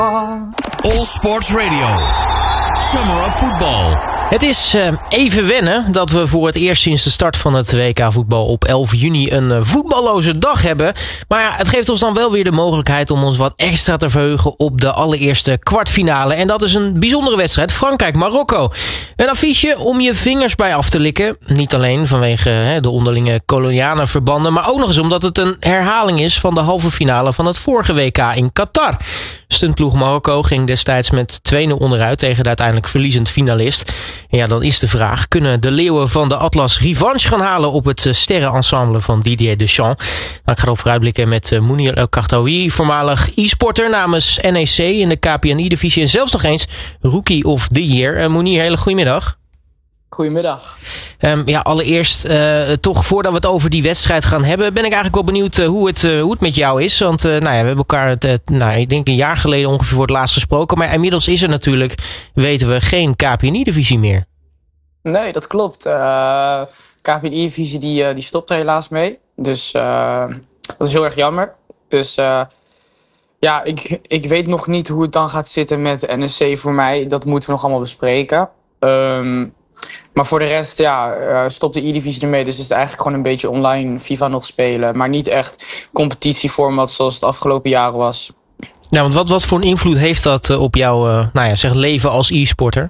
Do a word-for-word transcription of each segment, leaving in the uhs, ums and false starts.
All Sports Radio. Summer of Football. Het is uh, even wennen dat we voor het eerst sinds de start van het W K voetbal op elf juni een uh, voetballoze dag hebben. Maar ja, het geeft ons dan wel weer de mogelijkheid om ons wat extra te verheugen op de allereerste kwartfinale. En dat is een bijzondere wedstrijd, Frankrijk-Marokko. Een affiche om je vingers bij af te likken. Niet alleen vanwege hè, de onderlinge kolonialenverbanden, maar ook nog eens omdat het een herhaling is van de halve finale van het vorige W K in Qatar. Stuntploeg Marokko ging destijds met twee nul onderuit tegen de uiteindelijk verliezend finalist. En ja, dan is de vraag, kunnen de leeuwen van de Atlas revanche gaan halen op het sterrenensemble van Didier Deschamps? Nou, ik ga erop vooruitblikken met Mounir El Khartaoui, voormalig e-sporter namens N E C in de K P N I-divisie en zelfs nog eens Rookie of the Year. Uh, Mounir, hele goedemiddag. Goedemiddag. Um, ja, allereerst, uh, toch voordat we het over die wedstrijd gaan hebben, ben ik eigenlijk wel benieuwd uh, hoe, het, uh, hoe het met jou is. Want uh, nou ja, we hebben elkaar, het, uh, nou, ik denk een jaar geleden ongeveer voor het laatst gesproken. Maar inmiddels is er natuurlijk, weten we, geen K P N I-divisie meer. Nee, dat klopt. Uh, K P N I-divisie die, uh, die stopt er helaas mee. Dus uh, dat is heel erg jammer. Dus uh, ja, ik, ik weet nog niet hoe het dan gaat zitten met de N S C voor mij. Dat moeten we nog allemaal bespreken. Um, Maar voor de rest, ja, uh, stopt de E-divisie ermee. Dus het is eigenlijk gewoon een beetje online FIFA nog spelen. Maar niet echt competitieformat zoals het afgelopen jaren was. Ja, want wat, wat voor een invloed heeft dat uh, op jouw uh, nou ja, zeg leven als e-sporter?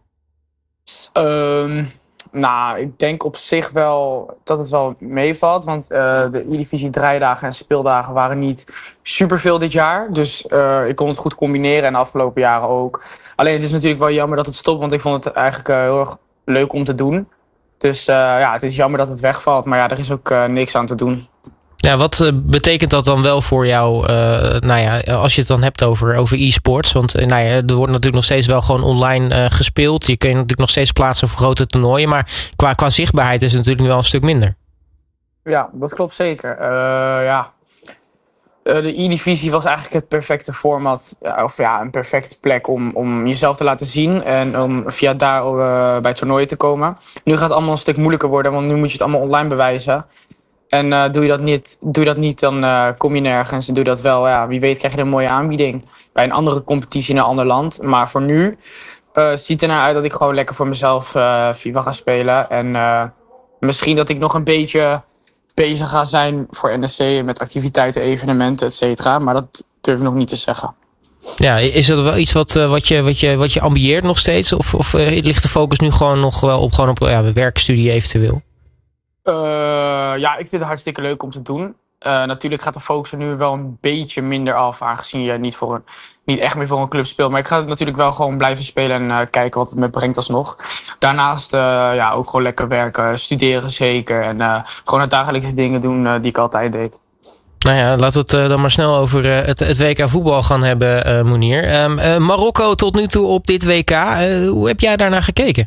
Um, nou, ik denk op zich wel dat het wel meevalt. Want uh, de E-divisie draaidagen en speeldagen waren niet superveel dit jaar. Dus uh, ik kon het goed combineren en de afgelopen jaren ook. Alleen het is natuurlijk wel jammer dat het stopt. Want ik vond het eigenlijk uh, heel erg leuk om te doen. Dus uh, ja, het is jammer dat het wegvalt. Maar ja, er is ook uh, niks aan te doen. Ja, wat uh, betekent dat dan wel voor jou, uh, nou ja, als je het dan hebt over, over e-sports? Want uh, nou ja, er wordt natuurlijk nog steeds wel gewoon online uh, gespeeld. Je kun je natuurlijk nog steeds plaatsen voor grote toernooien. Maar qua, qua zichtbaarheid is het natuurlijk nu wel een stuk minder. Ja, dat klopt zeker. Uh, ja. Uh, de E-divisie was eigenlijk het perfecte format. Uh, of ja, een perfecte plek om, om jezelf te laten zien. En om via daar uh, bij toernooien te komen. Nu gaat het allemaal een stuk moeilijker worden. Want nu moet je het allemaal online bewijzen. En uh, doe je dat niet, doe je dat niet dan uh, kom je nergens. En doe je dat wel, ja, wie weet krijg je een mooie aanbieding. Bij een andere competitie in een ander land. Maar voor nu uh, ziet er naar uit dat ik gewoon lekker voor mezelf uh, FIFA ga spelen. En uh, misschien dat ik nog een beetje bezig ga zijn voor N S C met activiteiten, evenementen, et cetera. Maar dat durf ik nog niet te zeggen. Ja, is dat wel iets wat, wat, je, wat, je, wat je ambieert nog steeds? Of, of uh, ligt de focus nu gewoon nog wel op, gewoon op ja, werkstudie eventueel? Uh, ja, ik vind het hartstikke leuk om te doen. Uh, natuurlijk gaat de focus er nu wel een beetje minder af, aangezien je niet, voor een, niet echt meer voor een club speelt. Maar ik ga het natuurlijk wel gewoon blijven spelen en uh, kijken wat het me brengt alsnog. Daarnaast uh, ja, ook gewoon lekker werken, studeren zeker. En uh, gewoon de dagelijkse dingen doen uh, die ik altijd deed. Nou ja, laten we het uh, dan maar snel over uh, het, het W K voetbal gaan hebben, uh, Mounir. Um, uh, Marokko tot nu toe op dit W K. Uh, hoe heb jij daarnaar gekeken?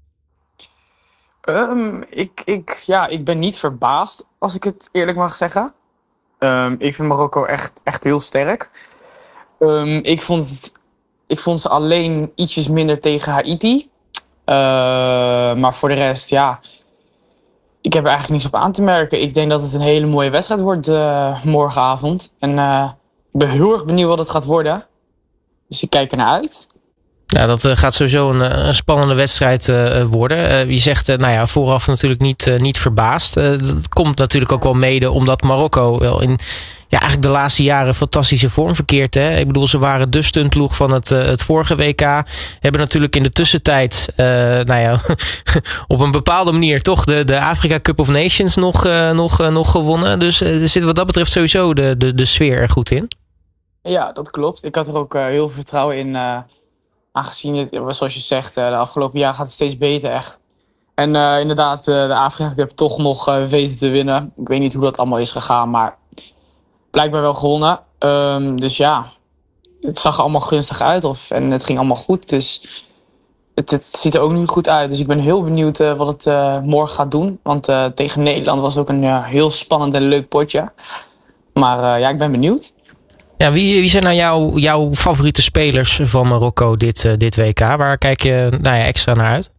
Um, ik, ik, ja, ik ben niet verbaasd, als ik het eerlijk mag zeggen. Um, ik vind Marokko echt, echt heel sterk. Um, ik, vond het, ik vond ze alleen ietsjes minder tegen Haiti. Uh, maar voor de rest, ja, ik heb er eigenlijk niks op aan te merken. Ik denk dat het een hele mooie wedstrijd wordt uh, morgenavond. En uh, ik ben heel erg benieuwd wat het gaat worden. Dus ik kijk er naar uit. Ja, dat uh, gaat sowieso een, een spannende wedstrijd uh, worden. Uh, je zegt, uh, nou ja, vooraf natuurlijk niet, uh, niet verbaasd. Uh, dat komt natuurlijk ook wel mede omdat Marokko wel in ja, eigenlijk de laatste jaren fantastische vorm verkeert. Hè? Ik bedoel, ze waren de stuntploeg van het, uh, het vorige W K. Hebben natuurlijk in de tussentijd, uh, nou ja, op een bepaalde manier toch de, de Afrika Cup of Nations nog, uh, nog, uh, nog gewonnen. Dus uh, er zit wat dat betreft sowieso de, de, de sfeer er goed in. Ja, dat klopt. Ik had er ook uh, heel veel vertrouwen in. Uh... Aangezien het, zoals je zegt, de afgelopen jaar gaat het steeds beter echt. En uh, inderdaad, uh, de Afrika Cup toch nog uh, weten te winnen. Ik weet niet hoe dat allemaal is gegaan, maar blijkbaar wel gewonnen. Um, dus ja, het zag er allemaal gunstig uit of, en het ging allemaal goed. Dus het, het ziet er ook nu goed uit. Dus ik ben heel benieuwd uh, wat het uh, morgen gaat doen. Want uh, tegen Nederland was het ook een uh, heel spannend en leuk potje. Maar uh, ja, ik ben benieuwd. Ja, wie, wie zijn nou jouw, jouw favoriete spelers van Marokko dit, uh, dit W K? Waar kijk je nou ja, extra naar uit?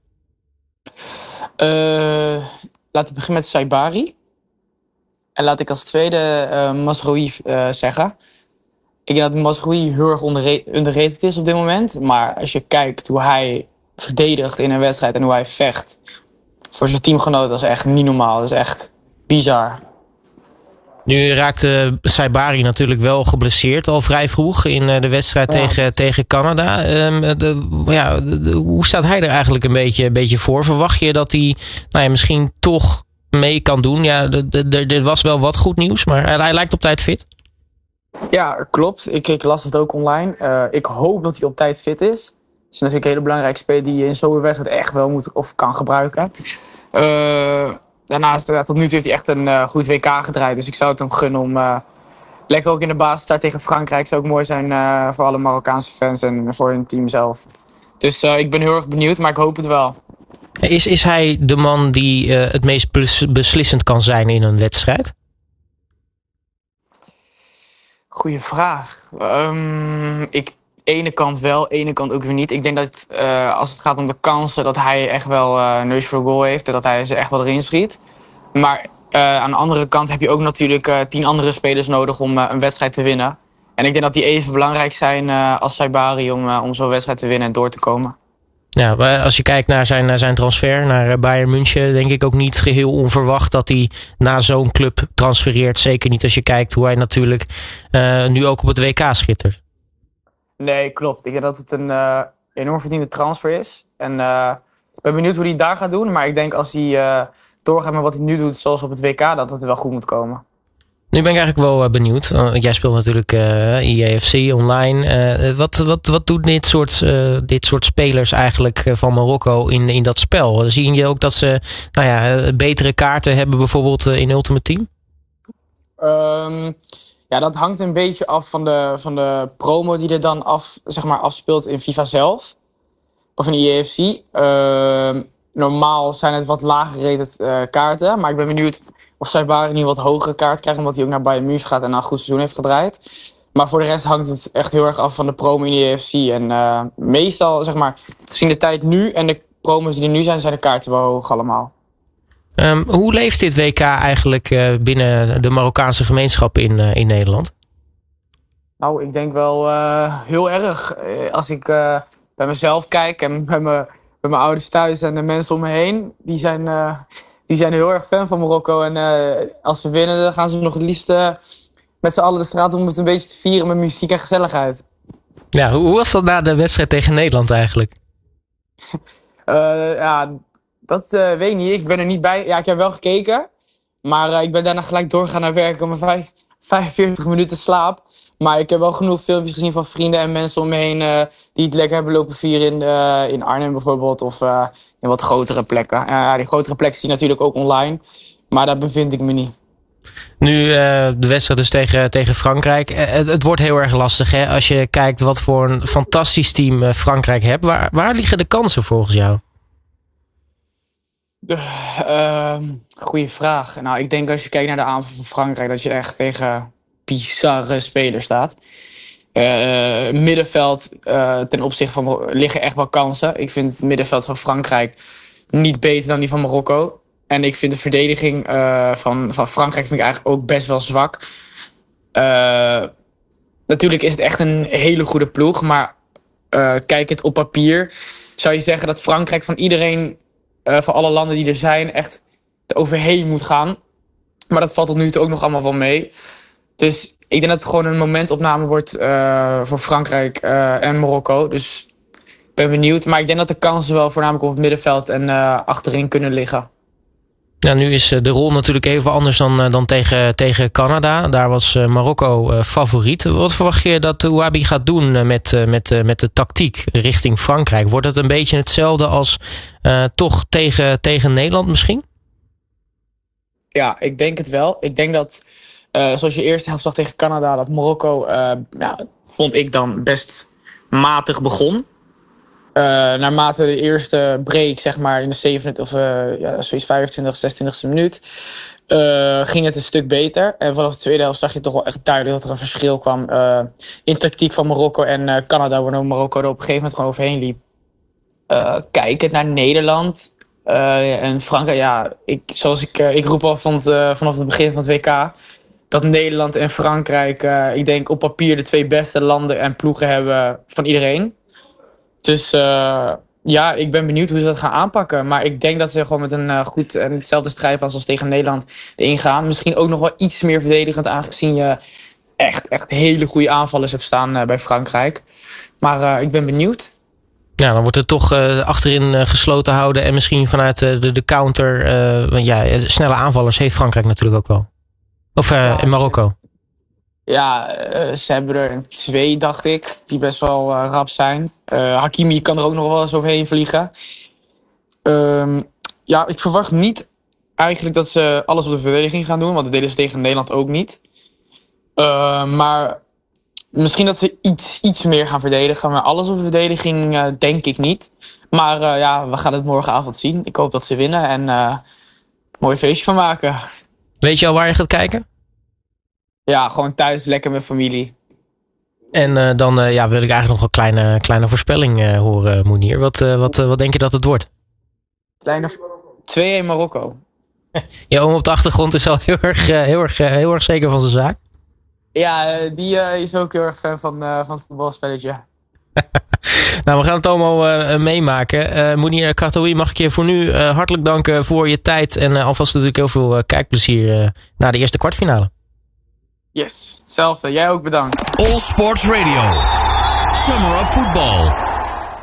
Uh, laat ik beginnen met Saibari. En laat ik als tweede uh, Mazraoui uh, zeggen. Ik denk dat Mazraoui heel erg onderra- underrated is op dit moment. Maar als je kijkt hoe hij verdedigt in een wedstrijd en hoe hij vecht voor zijn teamgenoten, dat is echt niet normaal. Dat is echt bizar. Nu raakte Saibari natuurlijk wel geblesseerd al vrij vroeg in de wedstrijd ja. tegen, tegen Canada. Um, de, ja, de, de, hoe staat hij er eigenlijk een beetje, een beetje voor? Verwacht je dat hij nou ja, misschien toch mee kan doen? Ja, er was wel wat goed nieuws, maar hij, hij lijkt op tijd fit. Ja, klopt. Ik, ik las het ook online. Uh, ik hoop dat hij op tijd fit is. Het is natuurlijk een hele belangrijke speler die je in zo'n wedstrijd echt wel moet of kan gebruiken. Uh, Daarnaast, tot nu toe heeft hij echt een uh, goed W K gedraaid. Dus ik zou het hem gunnen om uh, lekker ook in de basis te starten tegen Frankrijk. Zou ook mooi zijn uh, voor alle Marokkaanse fans en voor hun team zelf. Dus uh, ik ben heel erg benieuwd, maar ik hoop het wel. Is, is hij de man die uh, het meest beslissend kan zijn in een wedstrijd? Goeie vraag. Um, ik, ene kant wel, ene kant ook weer niet. Ik denk dat uh, als het gaat om de kansen, dat hij echt wel uh, neus voor goal heeft. En dat hij ze echt wel erin schiet. Maar uh, aan de andere kant heb je ook natuurlijk uh, tien andere spelers nodig om uh, een wedstrijd te winnen. En ik denk dat die even belangrijk zijn uh, als Saibari om, uh, om zo'n wedstrijd te winnen en door te komen. Ja, als je kijkt naar zijn, naar zijn transfer naar Bayern München, denk ik ook niet geheel onverwacht dat hij naar zo'n club transfereert. Zeker niet als je kijkt hoe hij natuurlijk uh, nu ook op het W K schittert. Nee, klopt. Ik denk dat het een uh, enorm verdiende transfer is. En uh, ik ben benieuwd hoe hij daar gaat doen. Maar ik denk als hij uh, doorgaat met wat hij nu doet, zoals op het W K, dat het wel goed moet komen. Nu ben ik eigenlijk wel uh, benieuwd. Uh, jij speelt natuurlijk uh, I A F C online. Uh, wat, wat, wat doet dit soort, uh, dit soort spelers eigenlijk uh, van Marokko in, in dat spel? Zie je ook dat ze nou ja, betere kaarten hebben bijvoorbeeld uh, in Ultimate Team? Um, ja, dat hangt een beetje af van de, van de promo die er dan af, zeg maar, afspeelt in FIFA zelf. Of in I A F C. Uh, normaal zijn het wat lager rated uh, kaarten. Maar ik ben benieuwd of Saibari nu wat hogere kaart krijgt, omdat hij ook naar Bayern München gaat en een goed seizoen heeft gedraaid. Maar voor de rest hangt het echt heel erg af van de promo in de I A F C. En uh, meestal, zeg maar, gezien de tijd nu en de promos die er nu zijn, zijn de kaarten wel hoog allemaal. Um, hoe leeft dit W K eigenlijk uh, binnen de Marokkaanse gemeenschap in, uh, in Nederland? Nou, ik denk wel uh, heel erg. Als ik uh, bij mezelf kijk en bij, me, bij mijn ouders thuis en de mensen om me heen, die zijn... Uh, Die zijn heel erg fan van Marokko. En uh, als ze winnen, dan gaan ze nog het liefst uh, met z'n allen de straat om het een beetje te vieren met muziek en gezelligheid. Ja, hoe was dat na de wedstrijd tegen Nederland eigenlijk? uh, ja, dat uh, weet ik niet. Ik ben er niet bij. Ja, ik heb wel gekeken. Maar uh, ik ben daarna gelijk doorgegaan naar werk om mijn vijf, vijfenveertig minuten slaap. Maar ik heb wel genoeg filmpjes gezien van vrienden en mensen om me heen uh, die het lekker hebben lopen vieren in, uh, in Arnhem bijvoorbeeld. Of uh, in wat grotere plekken. Ja, uh, die grotere plekken zie je natuurlijk ook online. Maar daar bevind ik me niet. Nu uh, de wedstrijd dus tegen, tegen Frankrijk. Uh, het, het wordt heel erg lastig, hè? Als je kijkt wat voor een fantastisch team uh, Frankrijk hebt. Waar, waar liggen de kansen volgens jou? Uh, goeie vraag. Nou, ik denk als je kijkt naar de aanval van Frankrijk, dat je echt tegen bizarre spelers staat. Uh, middenveld uh, ten opzichte van liggen echt wel kansen. Ik vind het middenveld van Frankrijk niet beter dan die van Marokko. En ik vind de verdediging uh, van, van Frankrijk vind ik eigenlijk ook best wel zwak. Uh, natuurlijk is het echt een hele goede ploeg. Maar uh, kijk het op papier, zou je zeggen dat Frankrijk van iedereen, uh, van alle landen die er zijn, echt er overheen moet gaan. Maar dat valt tot nu toe ook nog allemaal wel mee. Dus ik denk dat het gewoon een momentopname wordt uh, voor Frankrijk uh, en Marokko. Dus ik ben benieuwd. Maar ik denk dat de kansen wel voornamelijk op het middenveld en uh, achterin kunnen liggen. Ja, nu is de rol natuurlijk even anders dan, dan tegen, tegen Canada. Daar was Marokko uh, favoriet. Wat verwacht je dat Ouabi gaat doen met, met, met de tactiek richting Frankrijk? Wordt het een beetje hetzelfde als uh, toch tegen, tegen Nederland misschien? Ja, ik denk het wel. Ik denk dat, uh, zoals je eerste helft zag tegen Canada, dat Marokko, uh, ja, vond ik dan best matig begon. Uh, naarmate de eerste break, zeg maar in de zevenentwintigste of uh, ja, zoiets vijfentwintigste, zesentwintigste minuut, uh, ging het een stuk beter. En vanaf de tweede helft zag je toch wel echt duidelijk dat er een verschil kwam uh, in tactiek van Marokko en uh, Canada, waardoor Marokko er op een gegeven moment gewoon overheen liep. Uh, kijkend naar Nederland uh, en Frankrijk, ja, ik, zoals ik, uh, ik roep al van het, uh, vanaf het begin van het W K, dat Nederland en Frankrijk, uh, ik denk op papier de twee beste landen en ploegen hebben van iedereen. Dus uh, ja, ik ben benieuwd hoe ze dat gaan aanpakken. Maar ik denk dat ze gewoon met een uh, goed en hetzelfde strijdplan als tegen Nederland erin gaan. Misschien ook nog wel iets meer verdedigend, aangezien je echt, echt hele goede aanvallers hebt staan uh, bij Frankrijk. Maar uh, ik ben benieuwd. Ja, dan wordt het toch uh, achterin uh, gesloten houden en misschien vanuit uh, de, de counter. Uh, want ja, snelle aanvallers heeft Frankrijk natuurlijk ook wel. Of uh, ja, in Marokko. Ja, uh, ze hebben er twee, dacht ik, die best wel uh, rap zijn. Uh, Hakimi kan er ook nog wel eens overheen vliegen. Um, ja, ik verwacht niet eigenlijk dat ze alles op de verdediging gaan doen, want dat deden ze tegen Nederland ook niet. Uh, maar misschien dat ze iets, iets meer gaan verdedigen, maar alles op de verdediging uh, denk ik niet. Maar uh, ja, we gaan het morgenavond zien. Ik hoop dat ze winnen en uh, een mooi feestje van maken. Weet je al waar je gaat kijken? Ja, gewoon thuis, lekker met familie. En uh, dan uh, ja, wil ik eigenlijk nog een kleine, kleine voorspelling uh, horen, Mounir. Wat, uh, wat, uh, wat denk je dat het wordt? Kleine twee-een Marokko. Je oom op de achtergrond is al heel erg, uh, heel erg, uh, heel erg zeker van zijn zaak. Ja, die uh, is ook heel erg fan van, uh, van het voetbalspelletje. Nou, we gaan het allemaal uh, meemaken. Uh, Mounir Khattaoui, mag ik je voor nu uh, hartelijk danken voor je tijd. En uh, alvast natuurlijk heel veel uh, kijkplezier uh, naar de eerste kwartfinale. Yes, hetzelfde. Jij ook bedankt. All Sports Radio. Summer of Football.